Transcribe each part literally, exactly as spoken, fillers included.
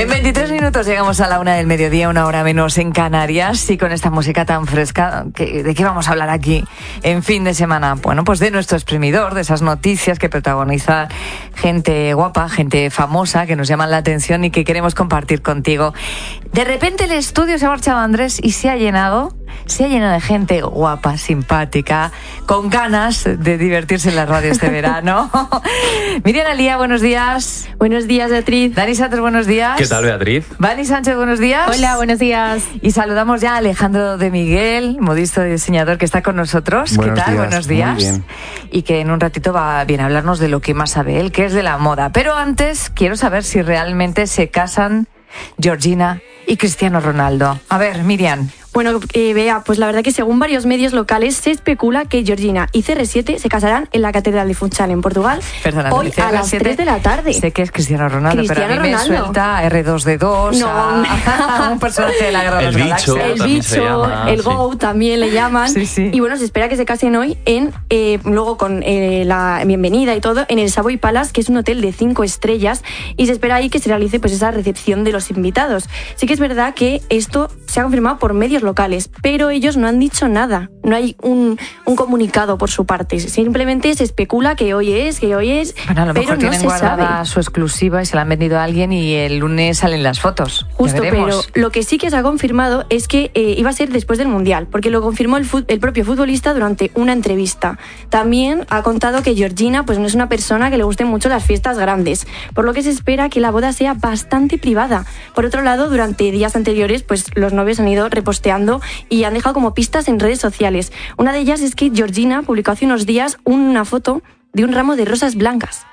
En veintitrés minutos llegamos a la una del mediodía, una hora menos en Canarias, y con esta música tan fresca, ¿de qué vamos a hablar aquí en fin de semana? Bueno, pues de nuestro exprimidor, de esas noticias que protagoniza gente guapa, gente famosa, que nos llaman la atención y que queremos compartir contigo. De repente el estudio se ha marchado, Andrés, y se ha llenado, se ha llenado de gente guapa, simpática, con ganas de divertirse en la radio este verano. Miriam Alía, buenos días. Buenos días, Beatriz. Dani Santos, buenos días. ¿Qué tal, Beatriz? Vani Sánchez, buenos días. Hola, buenos días. Y saludamos ya a Alejandro de Miguel, modisto y diseñador, que está con nosotros. Buenos ¿Qué tal? días. Buenos días. Muy bien. Y que en un ratito va a bien a hablarnos de lo que más sabe él, que es de la moda. Pero antes quiero saber si realmente se casan Georgina y Cristiano Ronaldo. A ver, Miriam. Bueno, eh, Bea, pues la verdad que según varios medios locales se especula que Georgina y C R siete se casarán en la Catedral de Funchal en Portugal. Perdona, hoy a las tres de la tarde. Sé que es Cristiano Ronaldo, Cristiano pero a mí Ronaldo. me suelta a erre dos de dos, No. a, a un personaje de la Guerra de El las bicho. Galaxias. El También se bicho, llama, el sí. Go también le llaman. Sí, sí. Y bueno, se espera que se casen hoy en eh, luego con eh, la bienvenida y todo en el Savoy Palace, que es un hotel de cinco estrellas, y se espera ahí que se realice pues esa recepción de los invitados. Sí que es verdad que esto se ha confirmado por medios locales, pero ellos no han dicho nada. No hay un, un comunicado por su parte. Simplemente se especula que hoy es, que hoy es, Bueno, a lo pero mejor no tienen se guardada sabe. su exclusiva y se la han vendido a alguien y el lunes salen las fotos. Ya Justo, pero veremos. lo que sí que se ha confirmado es que eh, iba a ser después del Mundial, porque lo confirmó el, fut- el propio futbolista durante una entrevista. También ha contado que Georgina pues no es una persona que le gusten mucho las fiestas grandes, por lo que se espera que la boda sea bastante privada. Por otro lado, durante días anteriores, pues los novios han ido reposteando y han dejado como pistas en redes sociales. Una de ellas es que Georgina publicó hace unos días una foto de un ramo de rosas blancas.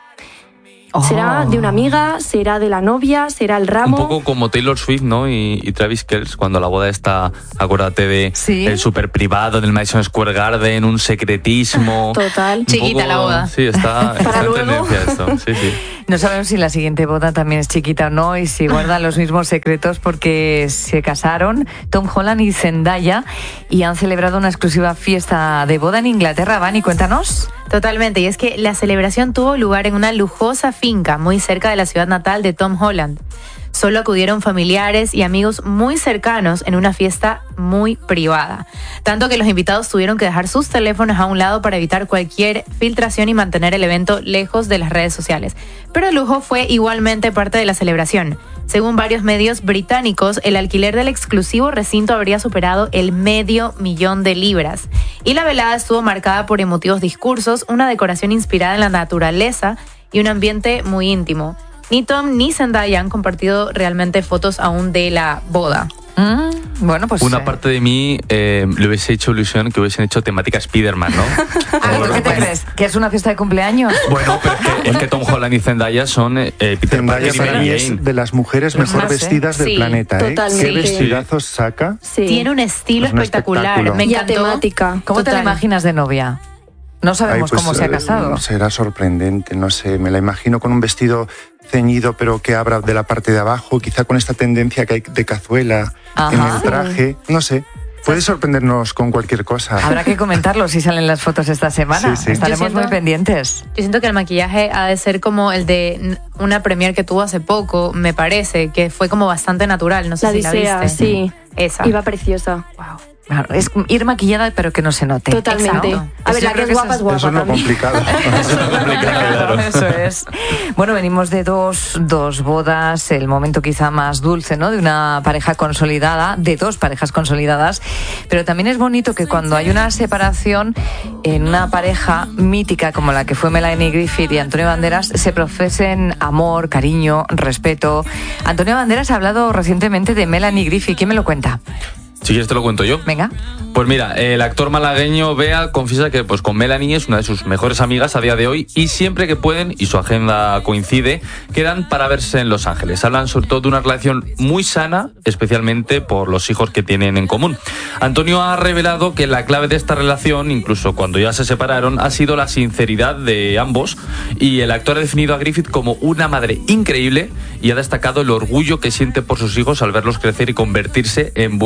Oh. ¿Será de una amiga? ¿Será de la novia? ¿Será el ramo? Un poco como Taylor Swift, ¿no? Y, y Travis Kelce, cuando la boda está, acuérdate de Sí. el súper privado del Madison Square Garden, un secretismo. Total. Un Chiquita la boda. Sí, está, está Para en luego. tendencia esto. Sí, sí. No sabemos si la siguiente boda también es chiquita o no y si guardan los mismos secretos, porque se casaron Tom Holland y Zendaya y han celebrado una exclusiva fiesta de boda en Inglaterra. Vani, cuéntanos. Totalmente, y es que la celebración tuvo lugar en una lujosa finca muy cerca de la ciudad natal de Tom Holland. Solo acudieron familiares y amigos muy cercanos en una fiesta muy privada. Tanto que los invitados tuvieron que dejar sus teléfonos a un lado para evitar cualquier filtración y mantener el evento lejos de las redes sociales. Pero el lujo fue igualmente parte de la celebración. Según varios medios británicos, el alquiler del exclusivo recinto habría superado el medio millón de libras. Y la velada estuvo marcada por emotivos discursos, una decoración inspirada en la naturaleza y un ambiente muy íntimo. Ni Tom ni Zendaya han compartido realmente fotos aún de la boda. Mm, bueno, pues... Una eh, parte de mí eh, le hubiese hecho ilusión que hubiesen hecho temática Spider-Man, ¿no? a ver, ¿qué te crees? ¿Que es una fiesta de cumpleaños? Bueno, pero es que, es que Tom Holland y Zendaya son eh, Peter Zendaya Parker y para Mary mí Jane. es de las mujeres Lo mejor más, ¿eh? vestidas del Sí, planeta, ¿eh? totalmente. Qué vestidazos saca. Sí. Tiene un estilo Es un espectacular. espectáculo. Me Y a encantó. temática. ¿Cómo te la Total. imaginas de novia? No sabemos Ay, pues, cómo se ha eh, casado. Será sorprendente, no sé. Me la imagino con un vestido ceñido, pero que abra de la parte de abajo, quizá con esta tendencia que hay de cazuela Ajá. en el traje. No sé. Puede sorprendernos con cualquier cosa. Habrá que comentarlo si salen las fotos esta semana. Sí, sí. Estaremos Yo siento- muy pendientes. Yo siento que el maquillaje ha de ser como el de una premier que tuvo hace poco, me parece, que fue como bastante natural. No sé La si la Odisea, viste. sí. Esa. Iba preciosa. Wow. Claro, es ir maquillada pero que no se note. Totalmente. Exacto. A ver, Yo la que creo es que guapa es eso guapa Eso es lo también. complicado. Eso es lo complicado, claro. Eso es. Bueno, venimos de dos, dos bodas, el momento quizá más dulce, ¿no? De una pareja consolidada, de dos parejas consolidadas, pero también es bonito que cuando hay una separación en una pareja mítica como la que fue Melanie Griffith y Antonio Banderas, se profesen amor, cariño, respeto. Antonio Banderas ha hablado recientemente de Melanie Griffith. ¿Quién me lo cuenta? Si quieres te lo cuento yo. Venga. Pues mira, el actor malagueño Bea confiesa que pues con Melanie es una de sus mejores amigas a día de hoy y siempre que pueden, y su agenda coincide, quedan para verse en Los Ángeles. Hablan sobre todo de una relación muy sana, especialmente por los hijos que tienen en común. Antonio ha revelado que la clave de esta relación, incluso cuando ya se separaron, ha sido la sinceridad de ambos, y el actor ha definido a Griffith como una madre increíble y ha destacado el orgullo que siente por sus hijos al verlos crecer y convertirse en buenas personas.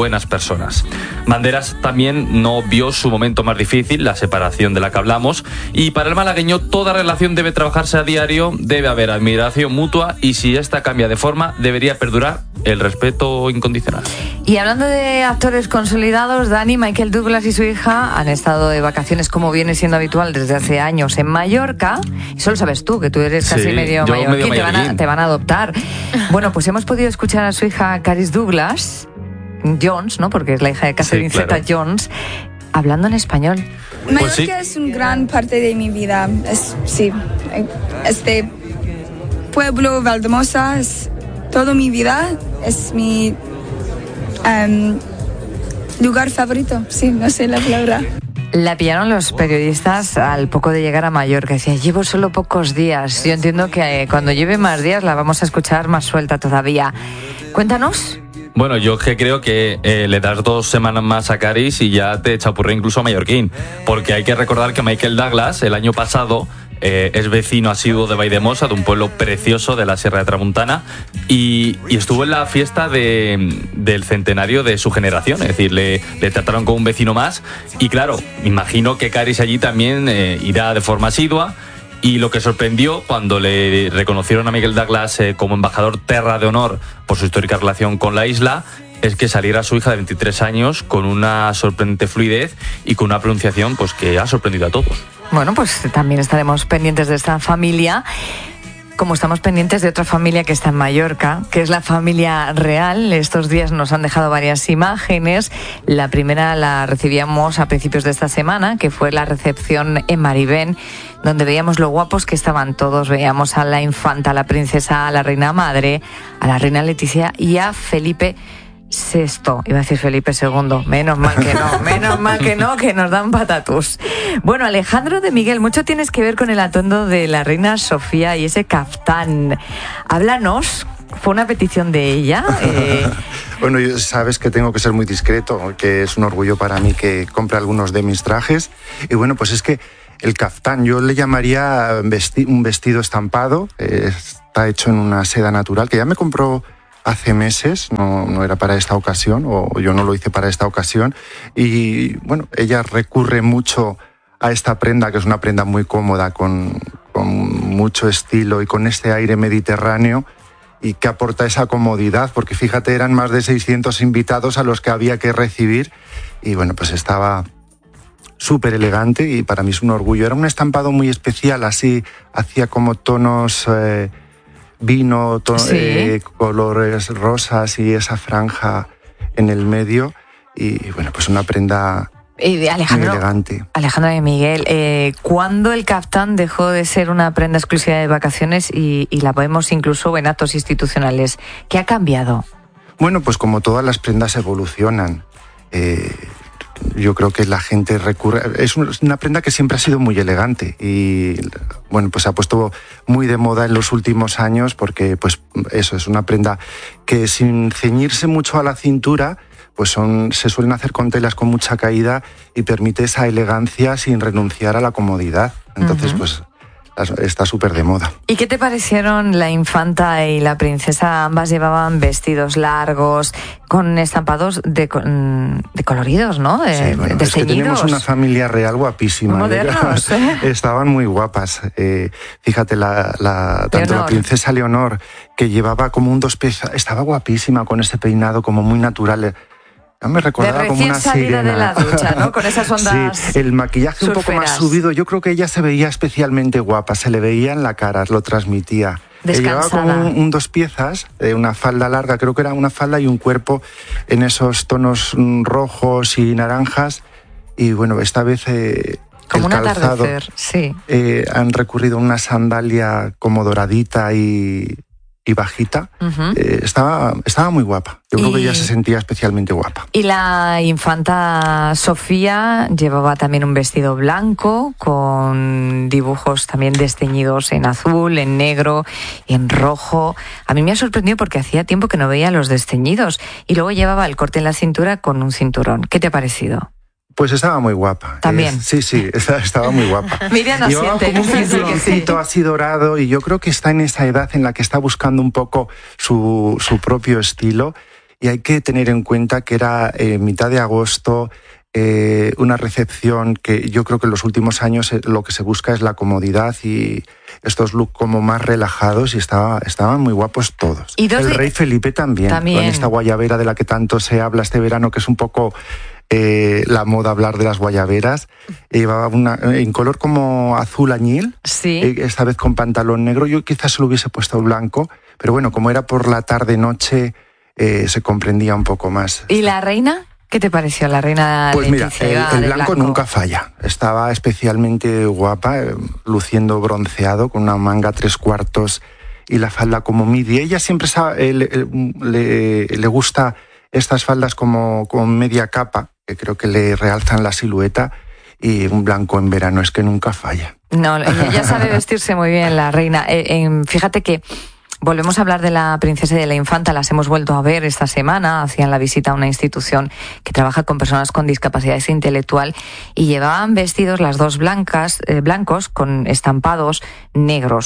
personas. Banderas también no vio su momento más difícil, la separación de la que hablamos, y para el malagueño toda relación debe trabajarse a diario, debe haber admiración mutua y si esta cambia de forma debería perdurar el respeto incondicional. Y hablando de actores consolidados, Dani, Michael Douglas y su hija han estado de vacaciones como viene siendo habitual desde hace años en Mallorca. Eso lo sabes tú, que tú eres casi Sí, medio yo mallorquín, medio te, van a, mallorquín. te van a adoptar. Bueno, pues hemos podido escuchar a su hija Caris Douglas Jones, ¿no? Porque es la hija de Catherine Sí, claro. Zeta-Jones, hablando en español. Mallorca Pues sí. es una gran parte de mi vida. Es, sí, este pueblo Valdemosa es toda mi vida. Es mi um, lugar favorito. Sí, no sé la palabra. La pillaron los periodistas al poco de llegar a Mallorca. Decía, llevo solo pocos días. Yo entiendo que eh, cuando lleve más días la vamos a escuchar más suelta todavía. Cuéntanos. Bueno, yo que creo que eh, le das dos semanas más a Caris y ya te chapurré incluso a mallorquín. Porque hay que recordar que Michael Douglas el año pasado eh, es vecino asiduo de Valldemossa, de un pueblo precioso de la Sierra de Tramuntana, y, y estuvo en la fiesta de, del centenario de su generación. Es decir, le, le trataron como un vecino más. Y claro, imagino que Caris allí también eh, irá de forma asidua. Y lo que sorprendió cuando le reconocieron a Michael Douglas eh, como embajador terra de honor por su histórica relación con la isla es que saliera su hija de veintitrés años con una sorprendente fluidez y con una pronunciación pues que ha sorprendido a todos. Bueno, pues también estaremos pendientes de esta familia, como estamos pendientes de otra familia que está en Mallorca, que es la familia real. Estos días nos han dejado varias imágenes. La primera la recibíamos a principios de esta semana, que fue la recepción en Maribén, donde veíamos lo guapos que estaban todos. Veíamos a la infanta, a la princesa, a la reina madre, a la reina Leticia y a Felipe Sexto, iba a decir Felipe Segundo, menos mal que no, menos mal que no, que nos dan patatús. Bueno, Alejandro de Miguel, mucho tienes que ver con el atuendo de la reina Sofía y ese caftán. Háblanos, ¿fue una petición de ella? Eh... Bueno, yo sabes que tengo que ser muy discreto, que es un orgullo para mí que compre algunos de mis trajes. Y bueno, pues es que el caftán, yo le llamaría vesti- un vestido estampado, eh, está hecho en una seda natural, que ya me compró hace meses, no, no era para esta ocasión, o yo no lo hice para esta ocasión, y bueno, ella recurre mucho a esta prenda, que es una prenda muy cómoda, con, con mucho estilo y con este aire mediterráneo, y que aporta esa comodidad, porque fíjate, eran más de seiscientos invitados a los que había que recibir, y bueno, pues estaba súper elegante, y para mí es un orgullo. Era un estampado muy especial, así, hacía como tonos... Eh, vino, to- Sí. eh, colores rosas y esa franja en el medio, y bueno, pues una prenda Eh, Alejandro, muy elegante. Alejandro de Miguel, eh, ¿cuándo el caftán dejó de ser una prenda exclusiva de vacaciones y, y la podemos incluso en actos institucionales? ¿Qué ha cambiado? Bueno, pues como todas las prendas evolucionan, eh, yo creo que la gente recurre... Es una prenda que siempre ha sido muy elegante y, bueno, pues se ha puesto muy de moda en los últimos años porque, pues, eso, es una prenda que sin ceñirse mucho a la cintura, pues son, se suelen hacer con telas con mucha caída y permite esa elegancia sin renunciar a la comodidad. Entonces, uh-huh. pues... está súper de moda. ¿Y qué te parecieron la infanta y la princesa? Ambas llevaban vestidos largos con estampados de, de coloridos, ¿no? De, sí, bueno, de es que tenemos una familia real guapísima. Muy modernos, ¿eh? Estaban muy guapas. Eh, fíjate, la, la, tanto la princesa Leonor, que llevaba como un dos piezas, estaba guapísima con ese peinado como muy natural. Me recordaba de como una sirena. De la ducha, ¿no? Con esas ondas. Sí, el maquillaje surferas. Un poco más subido. Yo creo que ella se veía especialmente guapa, se le veía en la cara, lo transmitía. Descansada. Llevaba como un, un dos piezas, eh, una falda larga, creo que era una falda y un cuerpo en esos tonos rojos y naranjas. Y bueno, esta vez eh, como el un calzado, atardecer, sí. Eh, han recurrido a una sandalia como doradita y... y bajita, uh-huh. eh, estaba, estaba muy guapa. Yo creo y... que ella se sentía especialmente guapa. Y la infanta Sofía llevaba también un vestido blanco con dibujos también desteñidos en azul, en negro y en rojo. A mí me ha sorprendido porque hacía tiempo que no veía los desteñidos. Y luego llevaba el corte en la cintura con un cinturón. ¿Qué te ha parecido? Pues estaba muy guapa. También. Eh, sí, sí, estaba muy guapa. Miriam Llevaba asiente. como un cinturoncito así dorado y yo creo que está en esa edad en la que está buscando un poco su, su propio estilo y hay que tener en cuenta que era eh, mitad de agosto, eh, una recepción que yo creo que en los últimos años eh, lo que se busca es la comodidad y estos looks como más relajados, y estaba, estaban muy guapos todos. ¿Y el de... rey Felipe también, también, con esta guayabera de la que tanto se habla este verano, que es un poco eh, la moda hablar de las guayaberas. Llevaba una en color como azul añil, sí. eh, esta vez con pantalón negro. Yo quizás se lo hubiese puesto el blanco, pero bueno, como era por la tarde-noche, eh, se comprendía un poco más. ¿Y la reina? ¿Qué te pareció la reina Pues Leticia? mira, el, el blanco, blanco nunca falla. Estaba especialmente guapa, eh, luciendo bronceado, con una manga tres cuartos y la falda como midi. Ella siempre sabe, eh, le, le, le gusta estas faldas como con media capa, que creo que le realzan la silueta, y un blanco en verano es que nunca falla. No, ella sabe vestirse muy bien, la reina. Eh, eh, fíjate que volvemos a hablar de la princesa y de la infanta, las hemos vuelto a ver esta semana, hacían la visita a una institución que trabaja con personas con discapacidad intelectual y llevaban vestidos las dos blancas, eh, blancos con estampados negros.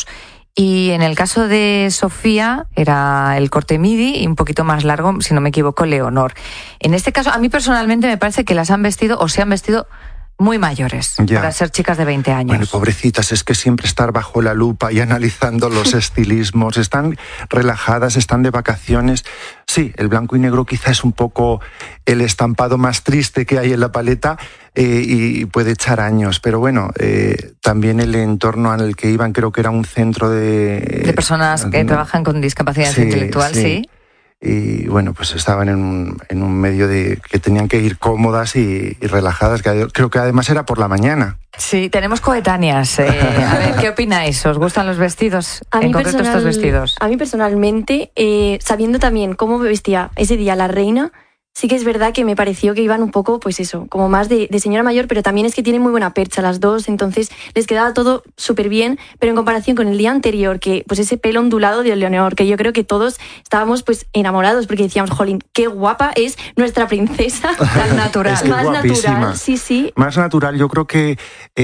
Y en el caso de Sofía era el corte midi y un poquito más largo, si no me equivoco, Leonor. En este caso, a mí personalmente me parece que las han vestido o se han vestido muy mayores, ya, para ser chicas de veinte años. Bueno, pobrecitas, es que siempre estar bajo la lupa y analizando los estilismos, están relajadas, están de vacaciones. Sí, el blanco y negro quizá es un poco el estampado más triste que hay en la paleta, eh, y puede echar años, pero bueno, eh, también el entorno al que iban, creo que era un centro de... De personas que no, trabajan con discapacidad sí, intelectual, sí. sí. Y bueno, pues estaban en un, en un medio de que tenían que ir cómodas y, y relajadas, que creo que además era por la mañana. Sí, tenemos coetáneas. Eh, a ver, ¿qué opináis? ¿Os gustan los vestidos? A en mí concreto personal, estos vestidos. A mí personalmente, eh, sabiendo también cómo vestía ese día la reina, sí que es verdad que me pareció que iban un poco, pues eso, como más de, de señora mayor, pero también es que tienen muy buena percha las dos, entonces les quedaba todo súper bien, pero en comparación con el día anterior, que pues ese pelo ondulado de Leonor, que yo creo que todos estábamos pues enamorados, porque decíamos, jolín, qué guapa es nuestra princesa. Tan natural. Es que más guapísima. natural, sí, sí. Más natural, yo creo que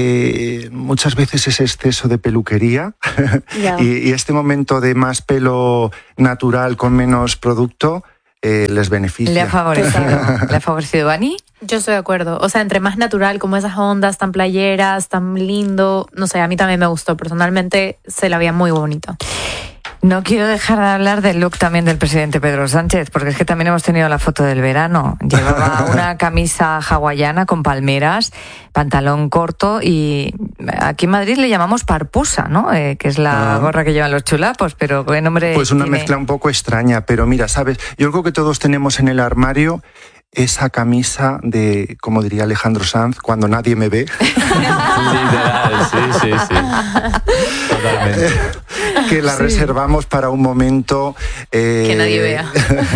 eh, muchas veces ese exceso de peluquería Yeah. y, y este momento de más pelo natural con menos producto, Eh, les beneficia. Le ha favorecido. ¿Le ha favorecido, Ani? Yo estoy de acuerdo. O sea, entre más natural, como esas ondas tan playeras, tan lindo, no sé, a mí también me gustó. Personalmente se la veía muy bonita. No quiero dejar de hablar del look también del presidente Pedro Sánchez, porque es que también hemos tenido la foto del verano. Llevaba una camisa hawaiana con palmeras, pantalón corto y aquí en Madrid le llamamos parpusa, ¿no? Eh, que es la Ah. gorra que llevan los chulapos, pero qué nombre Pues una tiene. mezcla un poco extraña, pero mira, ¿sabes? Yo creo que todos tenemos en el armario esa camisa de, como diría Alejandro Sanz, cuando nadie me ve. Literal, sí, sí, sí. Totalmente. Que la Sí. reservamos para un momento... eh, Que nadie vea.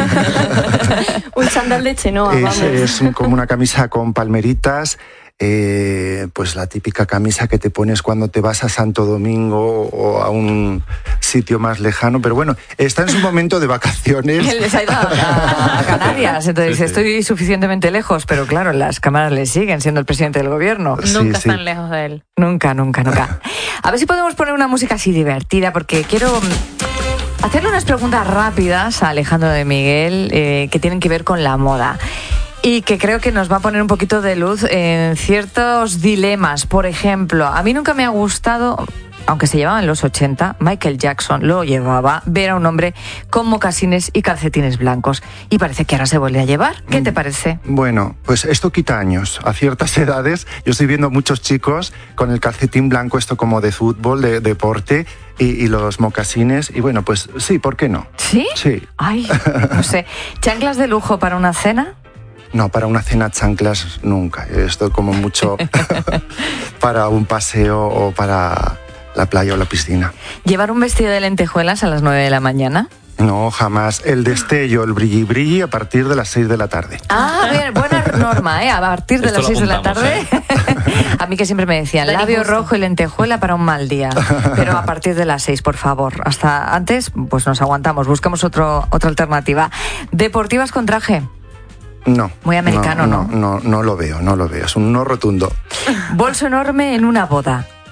Un chándal de Chenoa, Es, vamos. es un- como una camisa con palmeritas, eh, pues la típica camisa que te pones cuando te vas a Santo Domingo o a un sitio más lejano, pero bueno, está en su momento de vacaciones. Él les ha ido a, a Canarias, entonces Sí, sí. estoy suficientemente lejos, pero claro, las cámaras le siguen siendo el presidente del gobierno. Sí, Nunca sí. están lejos de él. Nunca, nunca, nunca. A ver si podemos poner una música así divertida, porque quiero mm, hacerle unas preguntas rápidas a Alejandro de Miguel eh, que tienen que ver con la moda. Y que creo que nos va a poner un poquito de luz en ciertos dilemas. Por ejemplo, a mí nunca me ha gustado, aunque se llevaba en los ochenta, Michael Jackson lo llevaba, ver a un hombre con mocasines y calcetines blancos. Y parece que ahora se vuelve a llevar. ¿Qué te parece? Bueno, pues esto quita años. A ciertas edades, yo estoy viendo muchos chicos con el calcetín blanco, esto como de fútbol, de deporte, y, y los mocasines. Y bueno, pues sí, ¿por qué no? ¿Sí? Sí. Ay, no sé. ¿Chanclas de lujo para una cena? No, para una cena chanclas nunca. Esto como mucho para un paseo o para la playa o la piscina. ¿Llevar un vestido de lentejuelas a las nueve de la mañana? No, jamás. El destello, el brilli brilli a partir de las seis de la tarde. Ah, bien, buena norma, ¿eh? A partir de Esto las lo seis de la apuntamos, tarde. A mí que siempre me decían, Dani labio Justo. rojo y lentejuela para un mal día. Pero a partir de las seis, por favor. Hasta antes, pues nos aguantamos, buscamos otro, otra alternativa. ¿Deportivas con traje? No. Muy americano, no, no, no, no lo veo, no lo veo. Es un no rotundo. ¿Bolso enorme en una boda?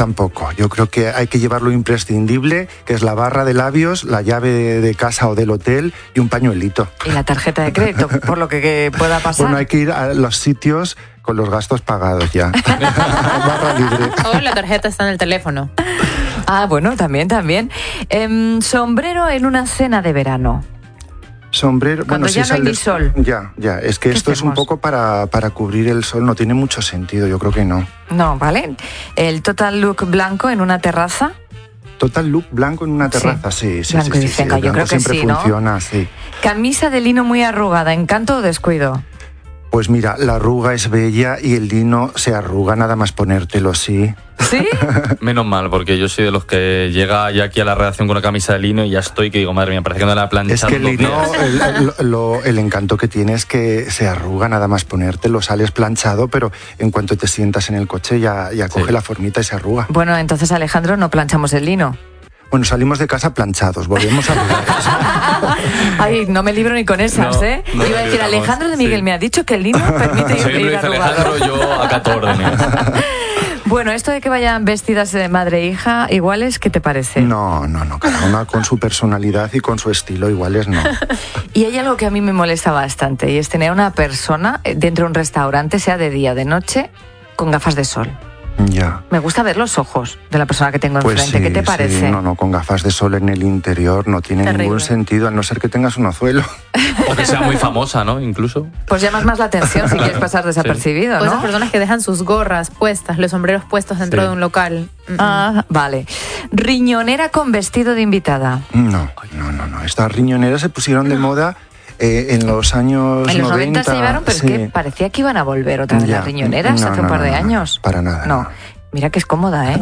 Tampoco. Yo creo que hay que llevar lo imprescindible, que es la barra de labios, la llave de, de casa o del hotel y un pañuelito. Y la tarjeta de crédito, por lo que, que pueda pasar. Bueno, hay que ir a los sitios con los gastos pagados ya. Barra libre. O la tarjeta está en el teléfono. Ah, bueno, también, también. Eh, sombrero en una cena de verano. Sombrero, Cuando bueno, ya si no hay sales, ni sol. Ya, ya. Es que ¿Qué esto es un hacemos? poco para, para cubrir el sol, no tiene mucho sentido, yo creo que no. No, ¿vale? El total look blanco en una terraza. Total look blanco en una terraza, sí, sí, Blanco sí. y sí, sí, diseño, el yo blanco creo que siempre sí, ¿no? funciona, sí. Camisa de lino muy arrugada, ¿encanto o descuido? Pues mira, la arruga es bella y el lino se arruga nada más ponértelo, sí. ¿Sí? Menos mal, porque yo soy de los que llega ya aquí a la redacción con una camisa de lino y ya estoy que digo, madre mía, parece que no la he planchado. Es que el dos lino, días. el, el- lo- el encanto que tiene es que se arruga nada más ponértelo, sales planchado, pero en cuanto te sientas en el coche ya, ya coge Sí. la formita y se arruga. Bueno, entonces, Alejandro, no planchamos el lino. Bueno, salimos de casa planchados, volvemos a arrugar. Ay, no me libro ni con esas, No, ¿eh? no Iba a me decir, libramos, Alejandro de Miguel sí. me ha dicho que el lino permite Si ir, alguien me ir dice arrugado. Alejandro, yo acato órdenes. Bueno, esto de que vayan vestidas de madre e hija iguales, ¿qué te parece? No, no, no, cada una con su personalidad y con su estilo, iguales no. Y hay algo que a mí me molesta bastante y es tener a una persona eh, dentro de un restaurante, sea de día o de noche, con gafas de sol. Ya. Me gusta ver los ojos de la persona que tengo Pues enfrente. sí, ¿Qué te parece? sí, no, no, con gafas de sol en el interior no tiene Terrible. ningún sentido, a no ser que tengas un ozuelo. O que sea muy famosa, ¿no? Incluso. Pues llamas más la atención si quieres pasar desapercibido, O esas ¿no? personas que dejan sus gorras puestas, los sombreros puestos dentro Sí. de un local. Mm, mm. Ah, vale. Riñonera con vestido de invitada. No, no, no, no. Estas riñoneras se pusieron de moda eh, en los años En los noventa. noventa se llevaron, pero sí. es que parecía que iban a volver otra vez Ya. las riñoneras No, hace no, un par no, de no, años. para nada, No. no. Mira que es cómoda, ¿eh?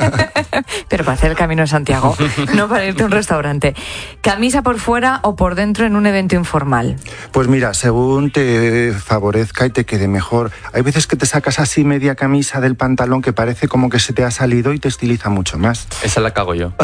Pero para hacer el camino de Santiago, no para irte a un restaurante. ¿Camisa por fuera o por dentro en un evento informal? Pues mira, según te favorezca y te quede mejor. Hay veces que te sacas así media camisa del pantalón que parece como que se te ha salido y te estiliza mucho más. Esa la cago yo.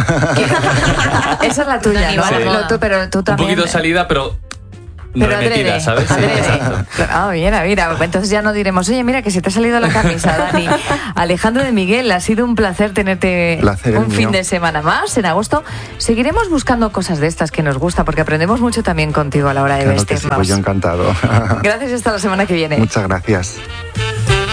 Esa es la tuya, Dani, ¿no? va de Lo moda. tú- pero tú Un también... poquito salida, pero, Pero remetida, adrede, ¿sabes? Sí, adrede. exacto. Ah, mira, mira. Entonces ya no diremos, oye, mira que se te ha salido la camisa, Dani. Alejandro de Miguel, ha sido un placer tenerte Placer el un fin mío. de semana más en agosto. Seguiremos buscando cosas de estas que nos gusta porque aprendemos mucho también contigo a la hora de Claro que sí, vestirnos. pues yo encantado. Gracias y hasta la semana que viene. Muchas gracias.